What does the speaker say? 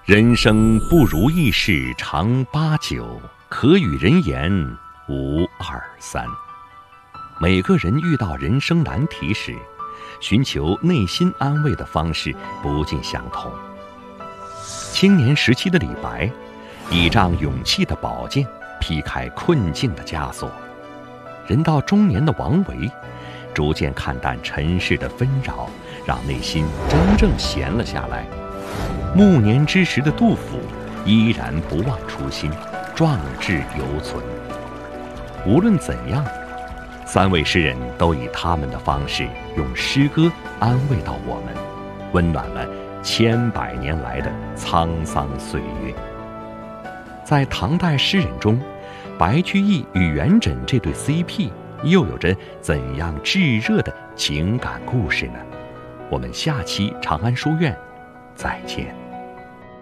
人生不如意事常八九，可与人言无二三。每个人遇到人生难题时，寻求内心安慰的方式不尽相同。青年时期的李白，倚仗勇气的宝剑，劈开困境的枷锁；人到中年的王维，逐渐看淡尘世的纷扰，让内心真正闲了下来。暮年之时的杜甫，依然不忘初心，壮志犹存。无论怎样，三位诗人都以他们的方式，用诗歌安慰到我们，温暖了千百年来的沧桑岁月。在唐代诗人中，白居易与元稹这对 CP 又有着怎样炙热的情感故事呢？我们下期长安书院再见。